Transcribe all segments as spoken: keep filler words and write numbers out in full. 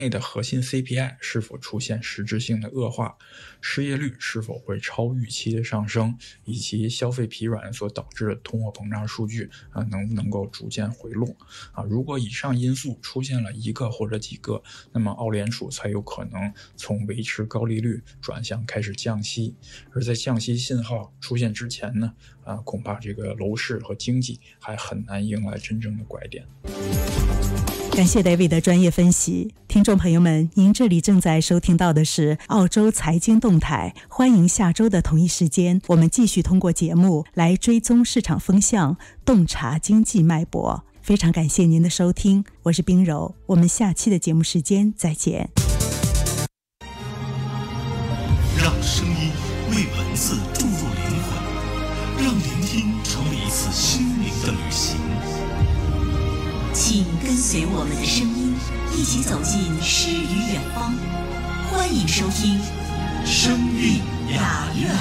内的核心 C P I 是否出现实质性的恶化，失业率是否会超预期的上升，以及消费疲软所导致的通货膨胀数据啊能不能够逐渐回落啊？如果以上因素出现了一个或者几个，那么澳联储才有可能从维持高利率转向开始降息。而在降息信号出现之前呢，啊恐怕这个楼市和经济还很难迎来真正的拐点。 感谢 David 的专业分析。听众朋友们，您这里正在收听到的是澳洲财经动态，欢迎下周的同一时间，我们继续通过节目来追踪市场风向，洞察经济脉搏。非常感谢您的收听，我是冰柔，我们下期的节目时间再见。 让声音为文字注入灵魂，让聆听成为一次心灵的旅行。 请跟随我们的声音，一起走进诗与远方。欢迎收听《 声韵雅苑》。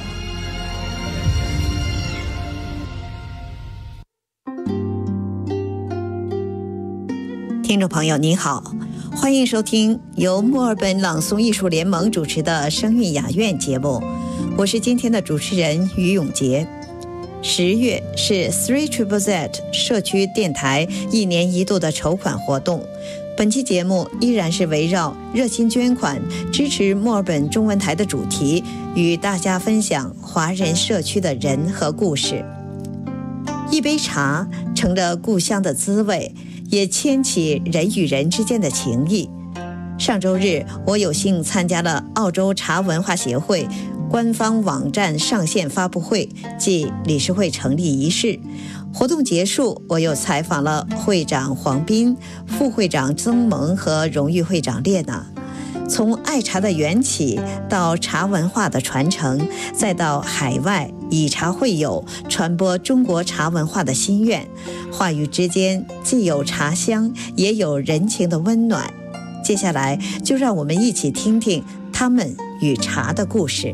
听众朋友您好，欢迎收听由墨尔本朗诵艺术联盟主持的《声韵雅苑》节目，我是今天的主持人于永杰。十月是 Three Triple Z 社区电台一年一度的筹款活动，本期节目依然是围绕热心捐款支持墨尔本中文台的主题，与大家分享华人社区的人和故事。一杯茶盛着故乡的滋味，也牵起人与人之间的情谊。上周日，我有幸参加了澳洲茶文化协会官方网站上线发布会暨理事会成立仪式。活动结束，我又采访了会长黄斌、副会长曾萌和荣誉会长列娜。从爱茶的缘起到茶文化的传承，再到海外以茶会友，传播中国茶文化的心愿，话语之间既有茶香，也有人情的温暖。接下来就让我们一起听听他们与茶的故事。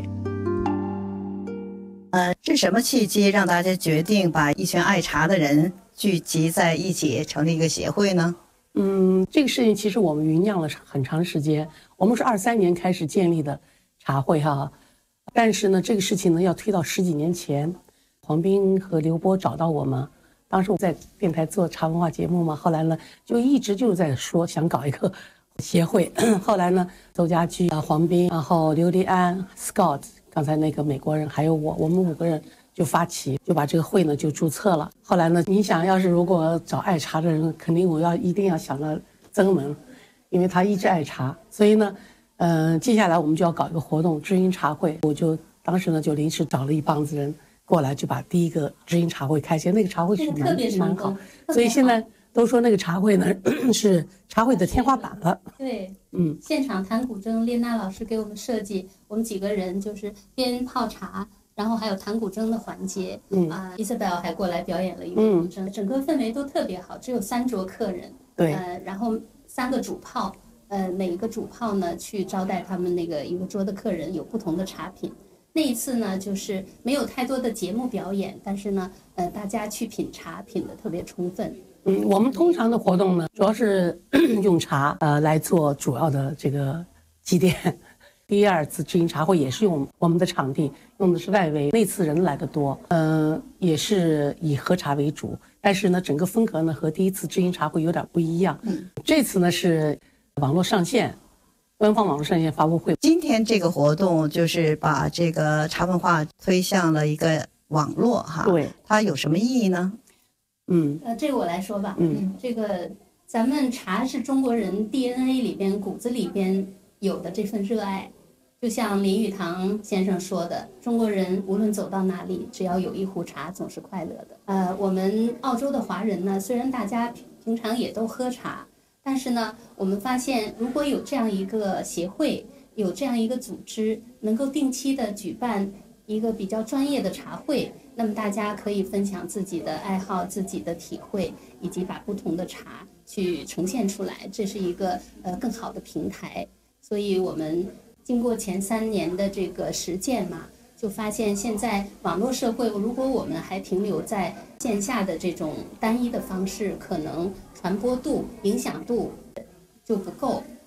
呃，是什么契机让大家决定把一群爱茶的人聚集在一起，成立一个协会呢？ 嗯，这个事情其实我们酝酿了很长时间。我们是二三年开始建立的茶会哈，但是呢，这个事情呢要推到十几年前。黄斌和刘波找到我们，当时我在电台做茶文化节目嘛，后来呢就一直就在说想搞一个协会。后来呢，邹家驹啊、黄斌，然后刘立安、Scott。刚才那个美国人还有我，我们五个人就发起，就把这个会呢就注册了。后来呢，你想要是如果找爱茶的人，肯定我要一定要想到曾萌，因为他一直爱茶，所以呢，嗯、呃，接下来我们就要搞一个活动，知音茶会。我就当时呢就临时找了一帮子人过来，就把第一个知音茶会开起。那个茶会是蛮蛮好，所以现在都说那个茶会呢是茶会的天花板了。 对， 嗯， 现场弹古筝，列娜老师给我们设计，我们几个人就是边泡茶，然后还有弹古筝的环节。嗯啊 ，Isabel 还过来表演了一个古筝，嗯、整个氛围都特别好。只有三桌客人， 对， 呃，然后三个主泡，呃，每个主泡呢去招待他们那个一个桌的客人，有不同的茶品。那一次呢，就是没有太多的节目表演，但是呢，呃，大家去品茶，品得特别充分。 嗯，我们通常的活动呢，主要是用茶呃来做主要的这个祭奠。第二次知音茶会也是用我们的场地，用的是外围，那次人来的多，嗯、呃，也是以喝茶为主，但是呢，整个风格呢和第一次知音茶会有点不一样。嗯，这次呢是网络上线，官方网络上线发布会。 今天这个活动就是把这个茶文化推向了一个网络哈， 对， 它有什么意义呢？ 嗯， 呃，这个我来说吧。 嗯， 这个咱们茶是中国人 D N A 里边、骨子里边有的这份热爱，就像林语堂先生说的，中国人无论走到哪里，只要有一壶茶，总是快乐的。呃，我们澳洲的华人呢，虽然大家平常也都喝茶，但是呢，我们发现如果有这样一个协会，有这样一个组织，能够定期的举办一个比较专业的茶会，那么大家可以分享自己的爱好、自己的体会，以及把不同的茶去呈现出来，这是一个呃更好的平台。所以我们经过前三年的这个实践嘛，就发现现在网络社会，如果我们还停留在线下的这种单一的方式，可能传播度、影响度就不够。